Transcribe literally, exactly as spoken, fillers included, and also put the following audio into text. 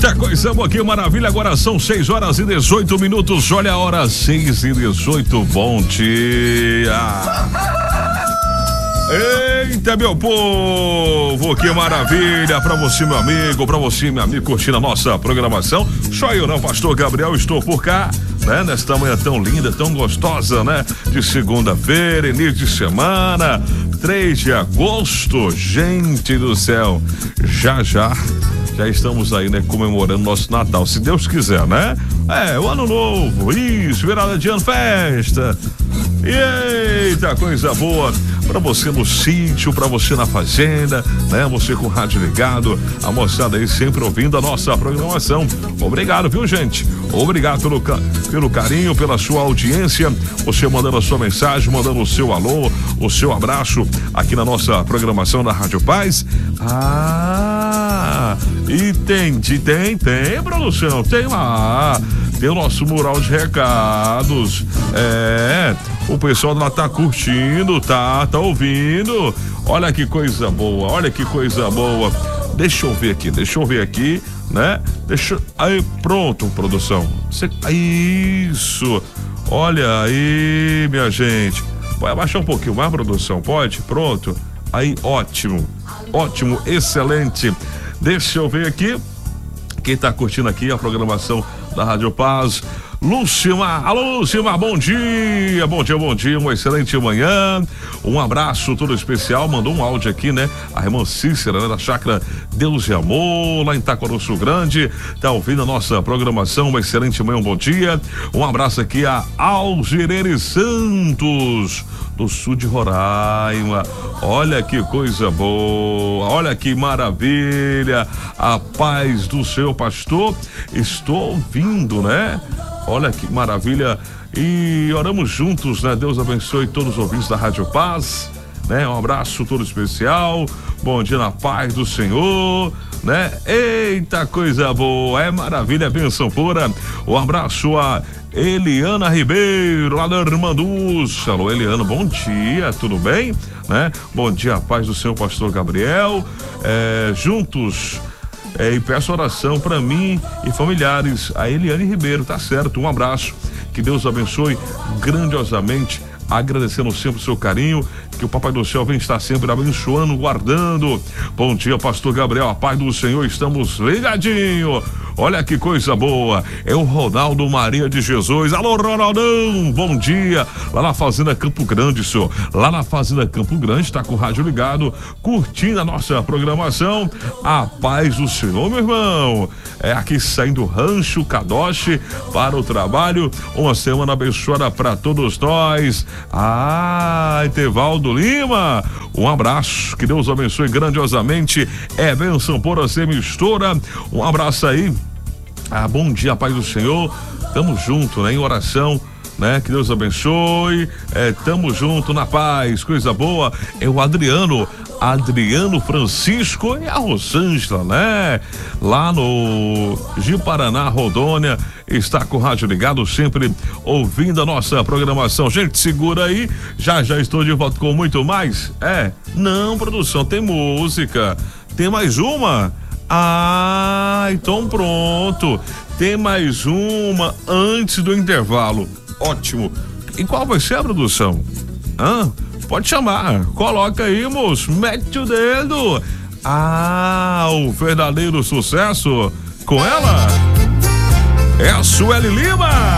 Eita, coisa boa, que maravilha. Agora são seis horas e dezoito minutos. Olha a hora, seis e dezoito. Bom dia. Eita, meu povo, que maravilha. Pra você, meu amigo, pra você, meu amigo, curtindo a nossa programação. Só eu não, pastor Gabriel, estou por cá, né? Nesta manhã tão linda, tão gostosa, né? De segunda-feira, início de semana, três de agosto. Gente do céu, já já já estamos aí, né, comemorando nosso Natal, se Deus quiser, né? É, o ano novo, isso, virada de ano, festa. Eita, coisa boa. Pra você no sítio, pra você na fazenda, né? Você com o rádio ligado, a moçada aí sempre ouvindo a nossa programação. Obrigado, viu, gente? Obrigado pelo, pelo carinho, pela sua audiência. Você mandando a sua mensagem, mandando o seu alô, o seu abraço aqui na nossa programação da Rádio Paz. Ah, e tem, tem, tem, produção, tem lá. Tem o nosso mural de recados. É, o pessoal lá tá curtindo, tá, tá ouvindo. Olha que coisa boa, olha que coisa boa. Deixa eu ver aqui, deixa eu ver aqui, né? Deixa, aí, pronto, produção. Cê, isso. Olha aí, minha gente. Vai abaixar um pouquinho mais, produção, pode? Pronto. Aí, ótimo, ótimo, excelente. Deixa eu ver aqui. Quem tá curtindo aqui a programação da Rádio Paz, Lúcimar. Alô, Lúcimar, bom dia, bom dia, bom dia, uma excelente manhã, um abraço todo especial. Mandou um áudio aqui, né? A irmã Cícera, né, da chácara Deus e Amor, lá em Taquaruçu Grande, tá ouvindo a nossa programação, uma excelente manhã, um bom dia. Um abraço aqui a Algirene Santos, do sul de Roraima. Olha que coisa boa, olha que maravilha. A paz do seu pastor, estou ouvindo, né? Olha que maravilha. E oramos juntos, né? Deus abençoe todos os ouvintes da Rádio Paz, né? Um abraço todo especial. Bom dia na paz do Senhor, né? Eita, coisa boa, é maravilha, bênção pura. Um abraço a Eliana Ribeiro, lá da Irmanduz. Alô, Eliana, bom dia, tudo bem? Né? Bom dia, a paz do Senhor, pastor Gabriel. É, juntos, é, e peço oração para mim e familiares. A Eliane Ribeiro, tá certo, um abraço. Que Deus abençoe grandiosamente. Agradecendo sempre o seu carinho, que o Papai do Céu vem estar sempre abençoando, guardando. Bom dia, pastor Gabriel, a paz do Senhor, estamos ligadinho. Olha que coisa boa, é o Ronaldo Maria de Jesus. Alô, Ronaldão, bom dia. Lá na Fazenda Campo Grande, senhor. Lá na Fazenda Campo Grande, tá com o rádio ligado, curtindo a nossa programação. A paz do Senhor, meu irmão. É aqui saindo do Rancho Kadoshi para o trabalho. Uma semana abençoada para todos nós. Ah, Etevaldo Lima, um abraço, que Deus abençoe grandiosamente. É bênção por você, mistura. Um abraço aí. Ah, bom dia, paz do Senhor. Tamo junto, né, em oração, né? Que Deus abençoe. É, tamo junto na paz, coisa boa. É o Adriano, Adriano Francisco e a Rosângela, né? Lá no Ji-Paraná, Rondônia, está com o rádio ligado, sempre ouvindo a nossa programação. Gente, segura aí, já já estou de volta com muito mais. É, não, produção, tem música. Tem mais uma? Ah, então pronto. Tem mais uma antes do intervalo. Ótimo. E qual vai ser a produção? Hã? Pode chamar. Coloca aí, moço. Mete o dedo. Ah, o verdadeiro sucesso com ela é a Sueli Lima.